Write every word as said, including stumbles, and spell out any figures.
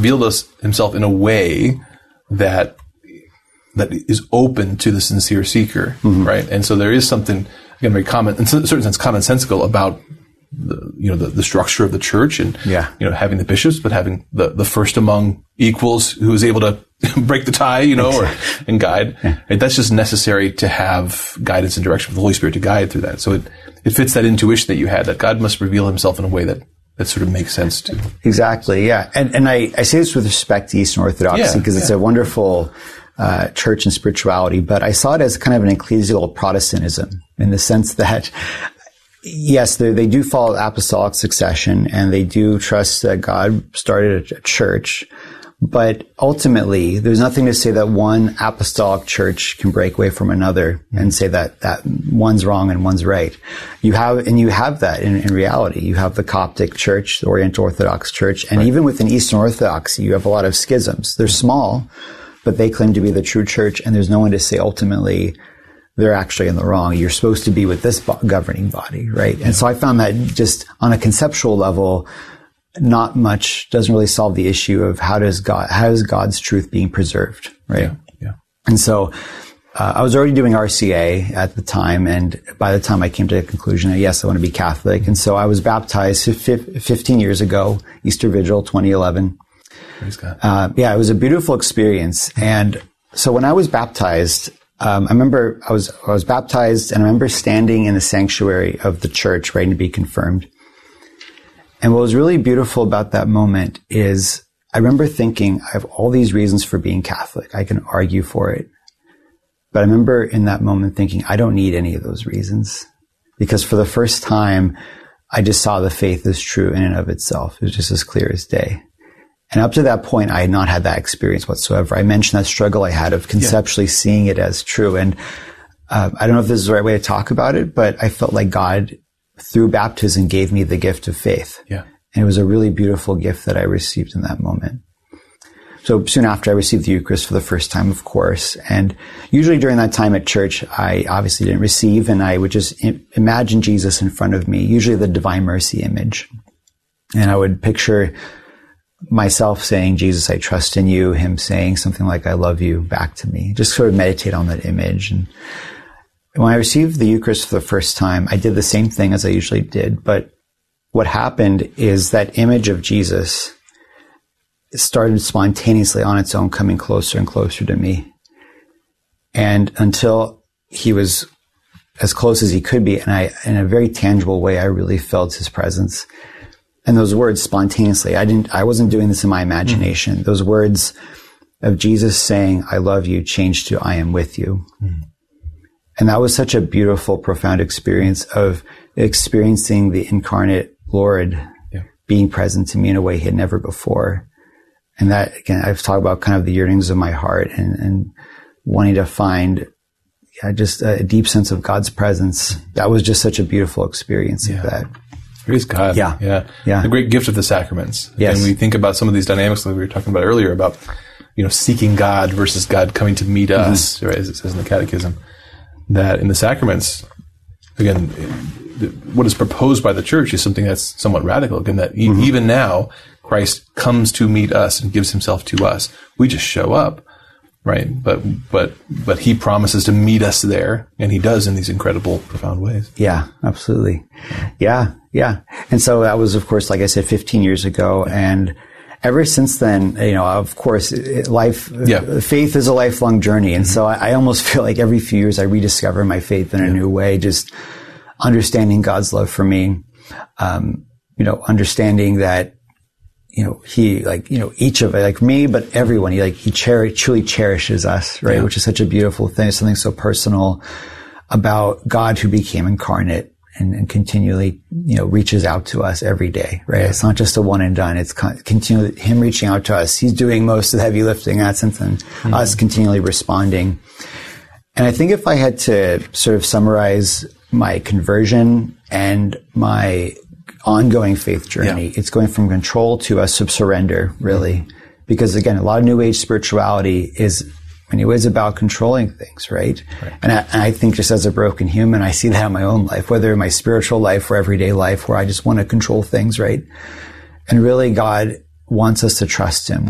revealed us himself in a way that that is open to the sincere seeker, mm-hmm. right? And so there is something, again, very common, in a certain sense, commonsensical about the, you know, the, the structure of the church and, yeah. you know, having the bishops, but having the, the first among equals who is able to break the tie, you know, or, and guide. Yeah. Right? That's just necessary to have guidance and direction from the Holy Spirit to guide through that. So it, it fits that intuition that you had, that God must reveal himself in a way that, that sort of makes sense to. Exactly. Yeah. And, and I, I say this with respect to Eastern Orthodoxy because yeah, yeah. it's a wonderful, uh, church and spirituality, but I saw it as kind of an ecclesial Protestantism in the sense that, yes, they, they do follow apostolic succession and they do trust that God started a, a church. But ultimately, there's nothing to say that one apostolic church can break away from another and say that, that one's wrong and one's right. You have, and you have that in, in reality. You have the Coptic Church, the Oriental Orthodox Church, and right. even within Eastern Orthodoxy, you have a lot of schisms. They're small, but they claim to be the true church, and there's no one to say ultimately they're actually in the wrong. You're supposed to be with this bo- governing body, right? Yeah. And so I found that just on a conceptual level, not much doesn't really solve the issue of how does God, how is God's truth being preserved, right? Yeah. yeah. And so, uh, I was already doing R C A at the time. And by the time I came to the conclusion that yes, I want to be Catholic. And so I was baptized fifteen years ago, Easter Vigil, twenty eleven. Praise God. Uh, yeah, it was a beautiful experience. And so when I was baptized, um, I remember I was, I was baptized and I remember standing in the sanctuary of the church waiting to be confirmed. And what was really beautiful about that moment is I remember thinking, I have all these reasons for being Catholic. I can argue for it. But I remember in that moment thinking, I don't need any of those reasons. Because for the first time, I just saw the faith as true in and of itself. It was just as clear as day. And up to that point, I had not had that experience whatsoever. I mentioned that struggle I had of conceptually yeah. seeing it as true. And uh, I don't know if this is the right way to talk about it, but I felt like God through baptism gave me the gift of faith. Yeah. And it was a really beautiful gift that I received in that moment. So soon after I received the Eucharist for the first time, of course. And usually during that time at church, I obviously didn't receive and I would just im- imagine Jesus in front of me, usually the Divine Mercy image. And I would picture myself saying, Jesus, I trust in you, him saying something like, I love you back to me. Just sort of meditate on that image. And when I received the Eucharist for the first time, I did the same thing as I usually did. But what happened is that image of Jesus started spontaneously on its own coming closer and closer to me. And until he was as close as he could be, and I, in a very tangible way, I really felt his presence. And those words spontaneously, I didn't, I wasn't doing this in my imagination. Mm-hmm. Those words of Jesus saying, I love you, changed to I am with you. Mm-hmm. And that was such a beautiful, profound experience of experiencing the incarnate Lord yeah. being present to me in a way he had never before. And that, again, I've talked about kind of the yearnings of my heart and, and wanting to find yeah, just a deep sense of God's presence. That was just such a beautiful experience yeah. of that. Praise God. Yeah. Yeah. Yeah. The great gift of the sacraments. Yes. And we think about some of these dynamics that we were talking about earlier about, you know, seeking God versus God coming to meet us, mm-hmm. right, as it says in the Catechism. That in the sacraments, again, what is proposed by the church is something that's somewhat radical. Again, that e- mm-hmm. even now, Christ comes to meet us and gives himself to us. We just show up, right? But but but he promises to meet us there, and he does in these incredible, profound ways. Yeah, absolutely. Yeah, yeah. And so that was, of course, like I said, fifteen years ago, and ever since then, you know, of course, life, yeah. faith is a lifelong journey. And mm-hmm. so I, I almost feel like every few years I rediscover my faith in a yeah. new way, just understanding God's love for me. Um, you know, understanding that, you know, he, like, you know, each of it, like me, but everyone, he like, he cher- truly cherishes us, right? Yeah. Which is such a beautiful thing, something so personal about God who became incarnate. And, and continually, you know, reaches out to us every day, right? Yeah. It's not just a one and done. It's con- continually him reaching out to us. He's doing most of the heavy lifting in that sense, and mm-hmm. us continually responding. And I think if I had to sort of summarize my conversion and my ongoing faith journey, yeah. it's going from control to a surrender, really. Mm-hmm. Because again, a lot of New Age spirituality is many ways about controlling things, right? right. And, I, and I think just as a broken human, I see that in my own life, whether in my spiritual life or everyday life, where I just want to control things, right? And really, God wants us to trust him,